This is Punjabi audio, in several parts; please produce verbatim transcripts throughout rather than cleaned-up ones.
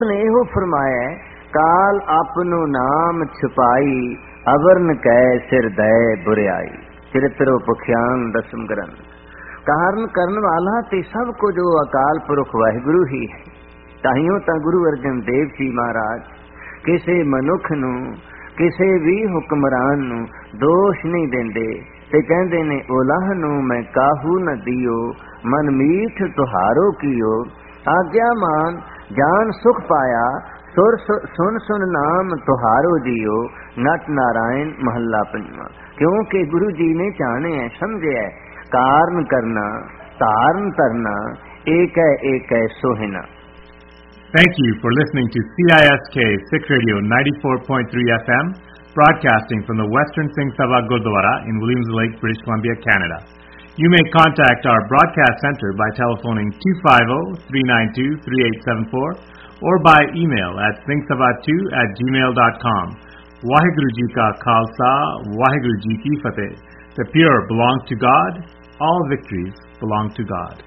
ਨੇ ਇਹੋ ਫਰਮਾਇਆ, ਕਾਲ ਆਪਨੋ ਨਾਮ ਛੁਪਾਈ, ਅਵਰਨ ਕੈ ਸਿਰ ਦੈ ਬੁਰਿਆਈ। ਚਰਿਤ੍ਰ ਪਖਿਆਨ ਦਸਮ ਗ੍ਰੰਥ। ਕਾਰਨ ਕਰਨ ਵਾਲਾ ਤੇ ਸਭ ਕੁਝ ਉਹ ਅਕਾਲ ਪੁਰਖ ਵਾਹਿਗੁਰੂ ਹੀ ਹੈ। ਤਾਹੀਓ ਤਾਂ ਗੁਰੂ ਅਰਜਨ ਦੇਵ ਜੀ ਮਹਾਰਾਜ ਕਿਸੇ ਮਨੁੱਖ ਨੂੰ, ਕਿਸੇ ਵੀ ਹੁਕਮਰਾਨ ਨੂੰ ਦੋਸ਼ ਨਹੀਂ ਦਿੰਦੇ ਤੇ ਕਹਿੰਦੇ ਨੇ, ਉਲਾਹ ਨੂੰ ਮੈਂ ਕਾਹੂ ਨ ਦਿਓ, ਮਨ ਮੀਠ ਤੁਹਾਰੋ ਕੀਓ, ਆਗਿਆ ਮਾਨ ਜਾਨ ਸੁਖ ਪਾਇਆ, ਸੁਰ ਸੁਨ ਸੁਨ ਨਾਮ ਤੁਹਾਰੋ ਜੀਓ, ਨਟ ਨਾਰਾਇਣ ਮਹੱਲਾ ਪੰਜਵਾਂ। ਕਿਉਂਕਿ ਗੁਰੂ ਜੀ ਨੇ ਜਾਣਿਆ ਸਮਝਿਆ, ਕਾਰਨ ਕਰਨਾ ਧਾਰਨ ਧਰਨਾ, ਏਕ ਹੈ ਏਕ ਹੈ ਸੋਹਿਨਾ। Thank you for listening to C I S K Sikh Radio ninety-four point three F M, broadcasting from the Western Singh Sabha Gurdwara in Williams Lake, British Columbia, Canada. You may contact our broadcast center by telephoning two five zero, three nine two, three eight seven four or by email at singh sabha two at gmail dot com. Waheguru Ji Ka Khalsa, Waheguru Ji Ki Fateh. The pure belong to God. All victories belong to God.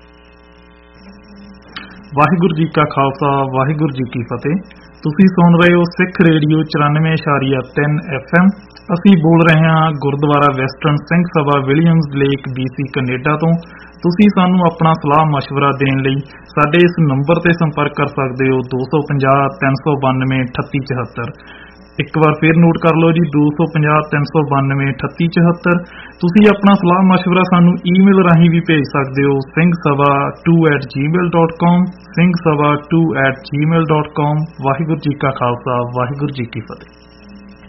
Waheguru ji ਕਾ ਖਾਲਸਾ, ਵਾਹਿਗੁਰੂ ਜੀ ਕੀ ਫਤਿਹ। ਤੁਸੀਂ ਸੁਣ ਰਹੇ ਹੋ ਸਿੱਖ ਰੇਡੀਓ ਚੁਰਾਨਵੇਂ ਇਸ਼ਾਰੀਆ ਤਿੰਨ ਐਫ ਐਮ। ਅਸੀਂ ਬੋਲ ਰਹੇ ਹਾਂ Gurdwara western Singh Sabha Williams lake B C Canada ਤੋਂ। ਤੁਸੀਂ ਸਾਨੂੰ ਆਪਣਾ ਸਲਾਹ ਮਸ਼ਵਰਾ ਦੇਣ ਲਈ ਸਾਡੇ ਇਸ ਨੰਬਰ ਤੇ ਸੰਪਰਕ ਕਰ ਸਕਦੇ ਹੋ, ਦੋ ਸੌ ਪੰਜਾਹ ਤਿੰਨ ਸੌ ਬਾਨਵੇਂ ਅਠੱਤੀ ਚੁਹੱਤਰ। ਇੱਕ ਵਾਰ ਫਿਰ ਨੋਟ ਕਰ ਲਓ ਜੀ, ਦੋ ਸੌ ਪੰਜਾਹ ਤਿੰਨ ਸੌ ਬਾਨਵੇਂ ਅਠੱਤੀ ਚੁਹੱਤਰ। ਤੁਸੀਂ ਆਪਣਾ ਸਲਾਹ ਮਸ਼ਵਰਾ ਸਾਨੂੰ ਈਮੇਲ ਰਾਹੀਂ ਵੀ ਭੇਜ ਸਕਦੇ ਹੋ, Singh Sabha to at Gmail dot com, Singh Sabha to at Gmail dot com. Waheguru ji ਕਾ ਖਾਲਸਾ, ਵਾਹਿਗੁਰੂ ਜੀ ਕੀ ਫਤਿਹ।